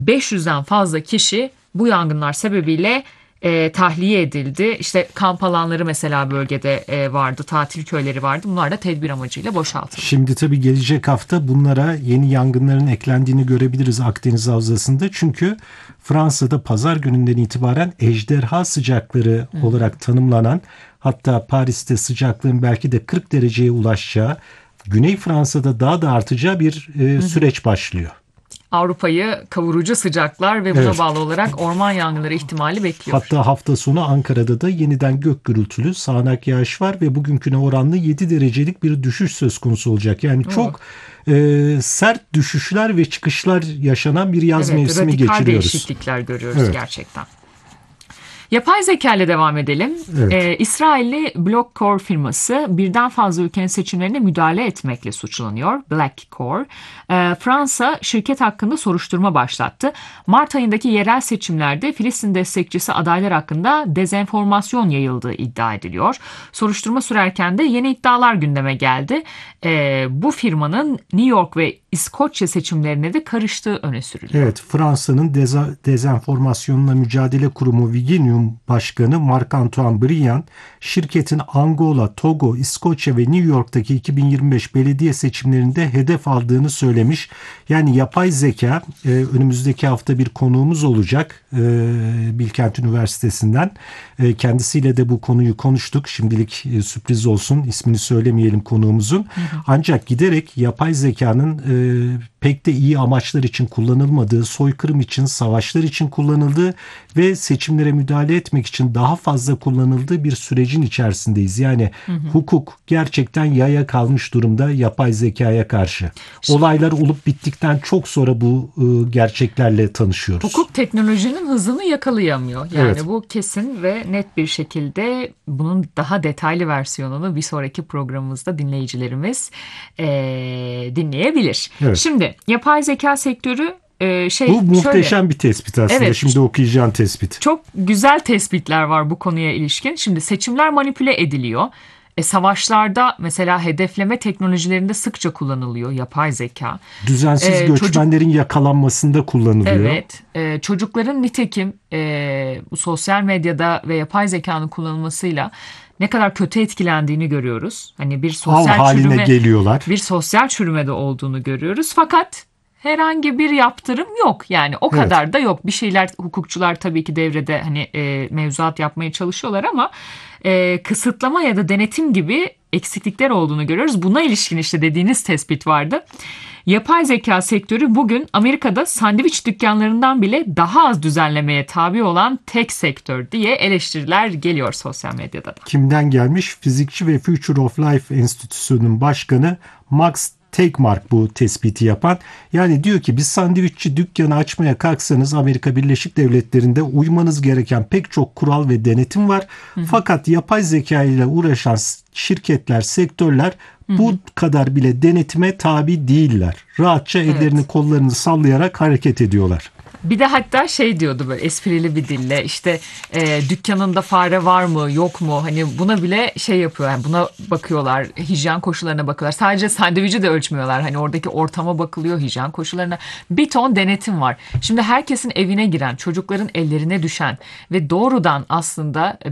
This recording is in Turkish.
500'den fazla kişi bu yangınlar sebebiyle tahliye edildi. İşte kamp alanları mesela bölgede vardı, tatil köyleri vardı. Bunlar da tedbir amacıyla boşaltıldı. Şimdi tabii gelecek hafta bunlara yeni yangınların eklendiğini görebiliriz Akdeniz Havzası'nda. Çünkü Fransa'da pazar gününden itibaren ejderha sıcakları olarak tanımlanan, hatta Paris'te sıcaklığın belki de 40 dereceye ulaşacağı, Güney Fransa'da daha da artacağı bir süreç başlıyor. Avrupa'yı kavurucu sıcaklar ve buna bağlı olarak orman yangınları ihtimali bekliyor. Hatta hafta sonu Ankara'da da yeniden gök gürültülü sağanak yağış var ve bugünküne oranla 7 derecelik bir düşüş söz konusu olacak. Yani çok sert düşüşler ve çıkışlar yaşanan bir yaz mevsimi geçiriyoruz. Radikal değişiklikler görüyoruz gerçekten. Yapay zeka ile devam edelim. İsrailli Blockcore firması birden fazla ülkenin seçimlerine müdahale etmekle suçlanıyor. Blackcore. Fransa şirket hakkında soruşturma başlattı. Mart ayındaki yerel seçimlerde Filistin destekçisi adaylar hakkında dezenformasyon yayıldığı iddia ediliyor. Soruşturma sürerken de yeni iddialar gündeme geldi. Bu firmanın New York ve İskoçya seçimlerine de karıştığı öne sürülüyor. Evet, Fransa'nın dezenformasyonla mücadele kurumu Vigenium Başkanı Marc-Antoine Briand, şirketin Angola, Togo, İskoçya ve New York'taki 2025 belediye seçimlerinde hedef aldığını söylemiş. Yani yapay zeka, önümüzdeki hafta bir konuğumuz olacak Bilkent Üniversitesi'nden. Kendisiyle de bu konuyu konuştuk. Şimdilik sürpriz olsun, ismini söylemeyelim konuğumuzun. Ancak giderek yapay zekanın pek de iyi amaçlar için kullanılmadığı, soykırım için, savaşlar için kullanıldığı ve seçimlere müdahale etmek için daha fazla kullanıldığı bir sürecin içerisindeyiz. Yani hukuk gerçekten yaya kalmış durumda yapay zekaya karşı. Olaylar olup bittikten çok sonra bu gerçeklerle tanışıyoruz. Hukuk teknolojinin hızını yakalayamıyor. Yani bu kesin ve net bir şekilde. Bunun daha detaylı versiyonunu bir sonraki programımızda dinleyicilerimiz dinleyebilir. Evet. Şimdi yapay zeka sektörü bu muhteşem bir tespit aslında. Evet, şimdi okuyacağım tespit. Çok güzel tespitler var bu konuya ilişkin. Şimdi seçimler manipüle ediliyor. Savaşlarda mesela hedefleme teknolojilerinde sıkça kullanılıyor yapay zeka. Düzensiz göçmenlerin yakalanmasında kullanılıyor. Evet. Çocukların nitekim bu sosyal medyada ve yapay zekanın kullanılmasıyla ne kadar kötü etkilendiğini görüyoruz. Hani bir sosyal çürümede olduğunu görüyoruz. Fakat herhangi bir yaptırım yok. Yani o kadar da yok. Bir şeyler hukukçular tabii ki devrede mevzuat yapmaya çalışıyorlar ama kısıtlama ya da denetim gibi eksiklikler olduğunu görüyoruz. Buna ilişkin işte dediğiniz tespit vardı. Yapay zeka sektörü bugün Amerika'da sandviç dükkanlarından bile daha az düzenlemeye tabi olan tek sektör diye eleştiriler geliyor sosyal medyada da. Kimden gelmiş? Fizikçi ve Future of Life Enstitüsü'nün başkanı Max Tegmark bu tespiti yapan. Yani diyor ki biz sandviççi dükkanı açmaya kalksanız Amerika Birleşik Devletleri'nde uymanız gereken pek çok kural ve denetim var. Fakat yapay zeka ile uğraşan şirketler, sektörler bu kadar bile denetime tabi değiller. Rahatça ellerini kollarını sallayarak hareket ediyorlar. Bir de hatta diyordu böyle esprili bir dille işte dükkanında fare var mı yok mu hani buna bile yapıyor yani buna bakıyorlar, hijyen koşullarına bakıyorlar, sadece sandviçi de ölçmüyorlar, hani oradaki ortama bakılıyor, hijyen koşullarına, bir ton denetim var. Şimdi herkesin evine giren, çocukların ellerine düşen ve doğrudan aslında